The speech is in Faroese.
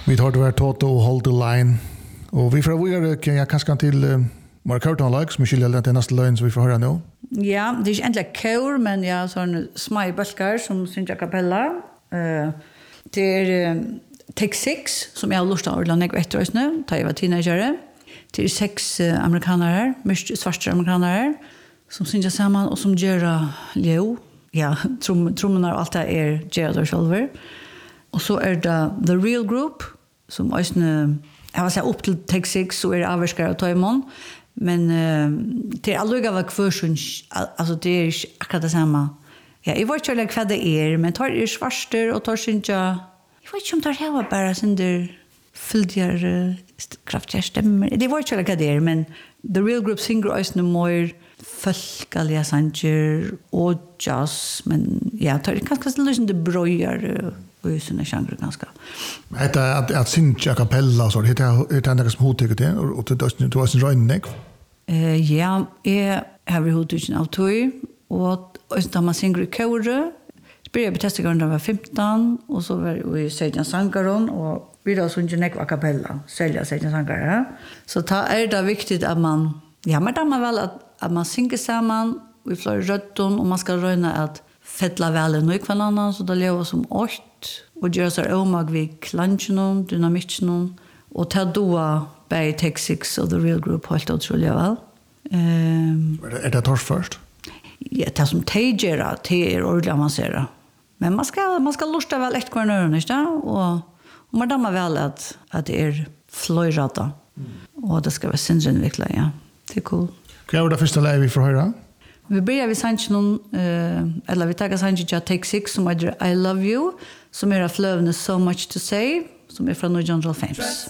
Vi tar det här Toto och Hold the Line. Och vi får jag kanske till Mark Curtin like som skiljer den nästa line som vi får höra nu. Ja, det är inte egentligen kör men jag sån små balkar som syns a cappella. Det är Take 6 som jag har lust att ordna något efter oss nu. Ta jag var teenager. Det är 6 amerikaner, mycket svarta amerikaner som syns samman och som gör Leo. Ja, trummorna och allt det är Gerald Silver. Och så är det The Real Group som ösne jag vill säga upp till Take 6 så är det avskar och Toymon. Men det är aldrig av kvarsun alltså det är akkurat det samma. Ja, jag vet inte vad det är men tar är svarster och tar synja. Jag vet inte om tar här bara sen där fylldigare kraftiga stämmer. Det var inte vad det är men The Real Group singer ösne more folkaliga sanger och jazz men ja, tar kanske lite bröjar och såna genrer ganska. Det är att synja a cappella så det är något som hotar det och det var sin röjning. Ja, jag har hotat av toy och då man synger i kör. Började betesta när jag var 15 och så var vi Sejan Sankaron och vi då sjunger nek a cappella. Sälja Sejan Sankara. Så är det viktigt att man man väl att man synger samman vi får rötton och man ska röna att fettla väl en och annan så det lever som åt och gör så omag vi klanchen dynamiken och ta doa by Take 6 och The Real Group helt otroligt väl. Är det tors först? Ja, det som tegera är ordentligt avancerat. Men man ska lusta väl ett kvarnören, inte? Och man dammar väl att det är flöjrata. Och det ska vara sinnsynvikla, ja. Det är cool. Vad är det första läge vi får höra? Vi börjar vid sanchen, eller vi tackar sanchen till Take 6 som heter I Love You, som är av flövne So Much To Say, som är från 1905.